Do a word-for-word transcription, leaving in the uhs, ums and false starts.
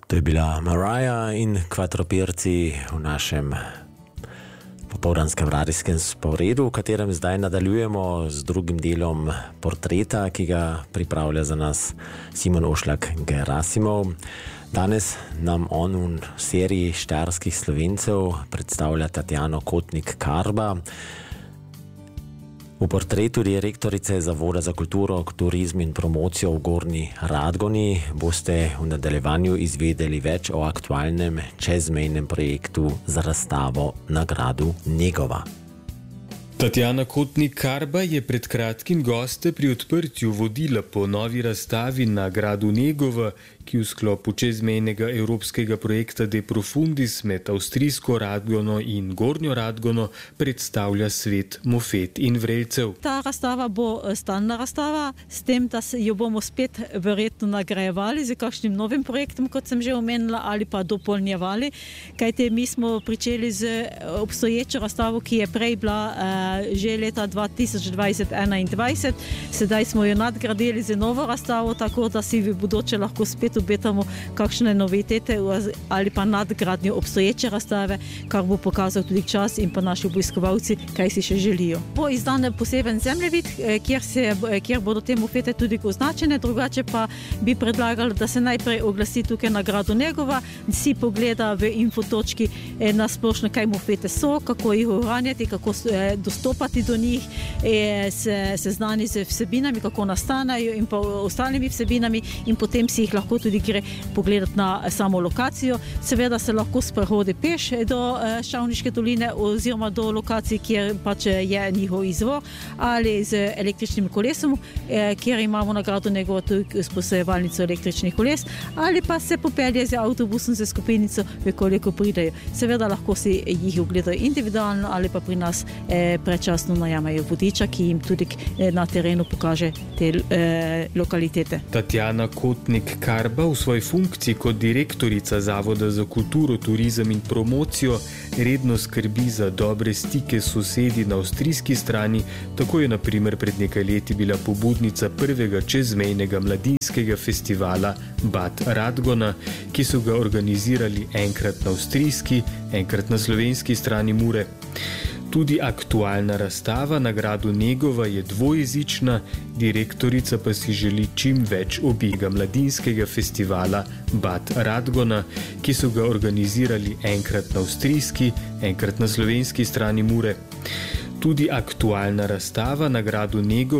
To je bila Mariah in Kvatropirci v našem popoldanskem radijskem sporedu, v katerem zdaj nadaljujemo z drugim delom portreta, ki ga pripravlja za nas Simon Ošlak-Gerasimov. Danes nam on v seriji štajerskih Slovencev predstavlja Tatjano Kotnik-Karba. V portretu direktorice Zavoda za kulturo, turizem in promocijo v Gornji Radgoni boste v nadaljevanju izvedeli več o aktualnem čezmejnem projektu za razstavo na gradu Negova. Tatjana Kotnik-Karba je pred kratkim goste pri odprtju vodila po novi razstavi na gradu Negova, ki v sklopu čezmejnega evropskega projekta De Profundis med avstrijsko Radgono in Gornjo Radgono predstavlja svet mofet in vrelcev. Ta razstava bo stalna razstava, s tem, da jo bomo spet verjetno nagrajevali z kakšnim novim projektom, kot sem že omenila, ali pa dopolnjevali, kajte mi smo pričeli z obstoječo razstavo, ki je prej bila eh, že leta dva tisoč dvajset enaindvajset, sedaj smo jo nadgradili z novo razstavo, tako da si v bodoče lahko spet obetamo kakšne novitete ali pa nadgradnjo obstoječe razstave, kar bo pokazal tudi čas in pa naši obiskovalci, kaj si še želijo. Bo izdan poseben zemljevid, kjer, se, kjer bodo te mofete tudi označene, drugače pa bi predlagali, da se najprej oglasi tukaj na gradu Negova, si pogleda v infotočki na splošno, kaj mofete so, kako jih ohranjati, kako dostopati do njih, se seznani z vsebinami, kako nastanejo in pa ostalimi vsebinami in potem si jih lahko tudi gre pogledati na samo lokacijo. Seveda se lahko sprehodi peš do Šavniške doline oziroma do lokacij, kjer pač je njihov izvor, ali z električnim kolesom, kjer imamo na gradu Negova tudi sposojevalnico električnih koles, ali pa se popelje z avtobusom, z skupinico, koliko pridejo. Seveda lahko si jih ogledajo individualno ali pa pri nas eh, prečasno najamajo vodiča, ki jim tudi na terenu pokaže te eh, lokalitete. Tatjana Kotnik-Karba v svoji funkciji kot direktorica Zavoda za kulturo, turizem in promocijo redno skrbi za dobre stike s sosedi na avstrijski strani, tako je na primer pred nekaj leti bila pobudnica prvega čezmejnega mladinskega festivala Bad Radgona, ki so ga organizirali enkrat na avstrijski, enkrat na slovenski strani Mure. Tudi aktualna razstava na gradu Negova je dvojezična, direktorica pa si želi čim več obiga mladinskega festivala Bad Radgona, ki so ga organizirali enkrat na avstrijski, enkrat na slovenski strani Mure. Tudi aktualna razstava na gradu Negova